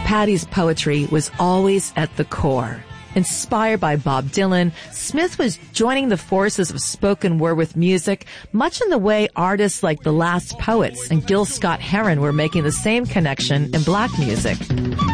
Patty's poetry was always at the core. Inspired by Bob Dylan, Smith was joining the forces of spoken word with music, much in the way artists like The Last Poets and Gil Scott-Heron were making the same connection in black music.